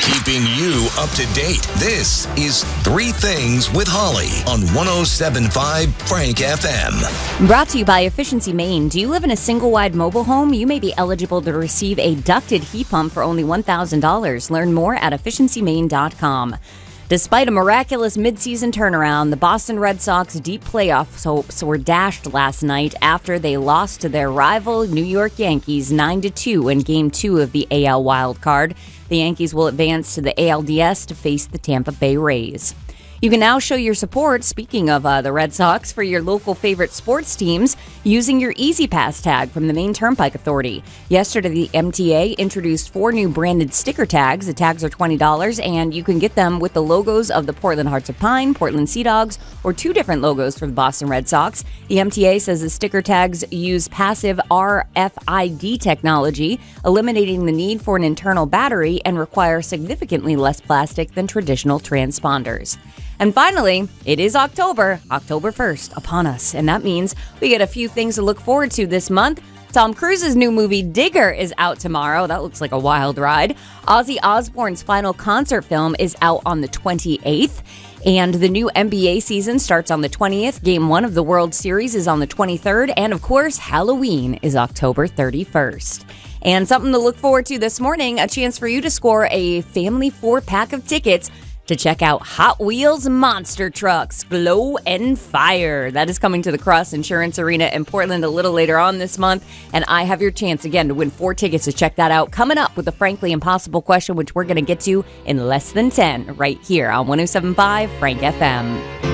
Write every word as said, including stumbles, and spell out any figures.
keeping you up to date. This is Three Things with Holly on one oh seven point five Frank F M. Brought to you by Efficiency Maine. Do you live in a single-wide mobile home? You may be eligible to receive a ducted heat pump for only one thousand dollars. Learn more at efficiency maine dot com. Despite a miraculous midseason turnaround, the Boston Red Sox deep playoff hopes were dashed last night after they lost to their rival New York Yankees nine to two in Game two of the A L wildcard. The Yankees will advance to the A L D S to face the Tampa Bay Rays. You can now show your support, speaking of uh, the Red Sox, for your local favorite sports teams using your Easy Pass tag from the Maine Turnpike Authority. Yesterday, the M T A introduced four new branded sticker tags. The tags are twenty dollars, and you can get them with the logos of the Portland Hearts of Pine, Portland Sea Dogs, or two different logos for the Boston Red Sox. The M T A says the sticker tags use passive R F I D technology, eliminating the need for an internal battery, and require significantly less plastic than traditional transponders. And finally, it is October, October first, upon us. And that means we get a few things to look forward to this month. Tom Cruise's new movie, Digger, is out tomorrow. That looks like a wild ride. Ozzy Osbourne's final concert film is out on the twenty-eighth. And the new N B A season starts on the twentieth. Game one of the World Series is on the twenty-third. And, of course, Halloween is October thirty-first. And something to look forward to this morning, a chance for you to score a family four-pack of tickets to check out Hot Wheels Monster Trucks Glow and Fire. That is coming to the Cross Insurance Arena in Portland a little later on this month. And I have your chance, again, to win four tickets to check that out. Coming up with the Frankly Impossible question, which we're going to get to in less than ten, right here on one oh seven point five Frank F M.